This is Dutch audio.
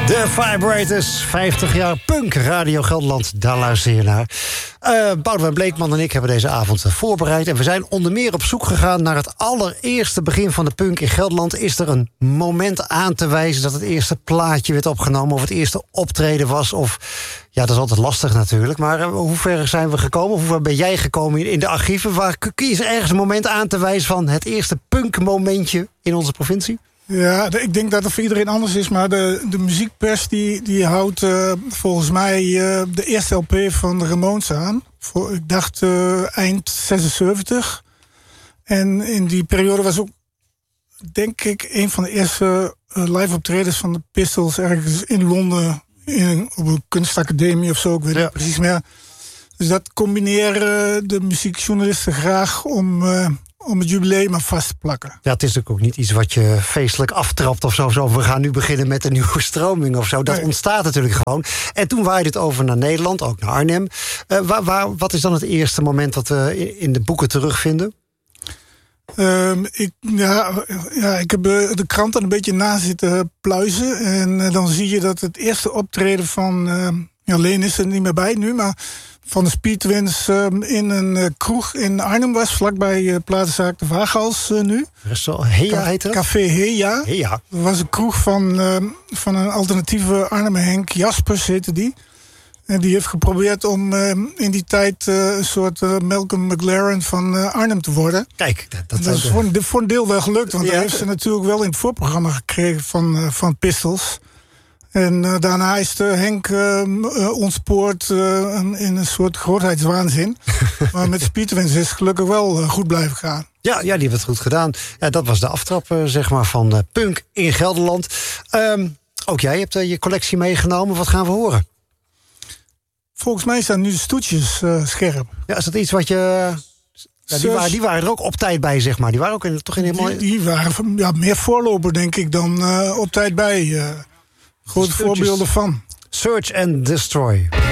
De Vibrators, 50 jaar punk, Radio Gelderland, daar luister je naar. Boudewijn Bleekman en ik hebben deze avond voorbereid. En we zijn onder meer op zoek gegaan naar het allereerste begin van de punk in Gelderland. Is er een moment aan te wijzen dat het eerste plaatje werd opgenomen, of het eerste optreden was? Of ja, dat is altijd lastig natuurlijk. Maar hoe ver zijn we gekomen? Hoe ver ben jij gekomen in de archieven? Waar kun je ergens een moment aan te wijzen van het eerste punkmomentje in onze provincie? Ja, ik denk dat het voor iedereen anders is. Maar de muziekpers die houdt volgens mij de eerste LP van de Ramones aan. Ik dacht eind 76. En in die periode was ook, denk ik, een van de eerste live optredens van de Pistols ergens in Londen. Op een kunstacademie of zo, ik weet niet precies meer. Dus dat combineren de muziekjournalisten graag om het jubileum maar vast te plakken. Ja, het is natuurlijk ook niet iets wat je feestelijk aftrapt of zo. We gaan nu beginnen met een nieuwe stroming of zo. Dat ontstaat natuurlijk gewoon. En toen waaide het over naar Nederland, ook naar Arnhem. Wat is dan het eerste moment dat we in de boeken terugvinden? Ik heb de krant er een beetje na zitten pluizen. En dan zie je dat het eerste optreden van Leen is er niet meer bij nu, maar van de Speedwins in een kroeg in Arnhem was, vlakbij platenzaak De Waaghals nu. Heja heet dat? Café Heja. Heja. Dat was een kroeg van een alternatieve Arnhem, Henk Jaspers heette die. En die heeft geprobeerd om in die tijd een soort Malcolm McLaren van Arnhem te worden. Kijk, dat is voor een deel wel gelukt, want hij heeft ze natuurlijk wel in het voorprogramma gekregen van Pistols. En daarna is Henk ontspoord in een soort grootheidswaanzin. Maar met Speedwins is het gelukkig wel goed blijven gaan. Ja, die heeft het goed gedaan. Ja, dat was de aftrap zeg maar, van punk in Gelderland. Ook jij hebt je collectie meegenomen. Wat gaan we horen? Volgens mij staan nu de stoetjes scherp. Ja, is dat iets wat je... Ja, die waren er ook op tijd bij, zeg maar. Die waren ook toch in helemaal... Die waren meer voorloper, denk ik, dan op tijd bij. Grote voorbeelden van. Search and Destroy.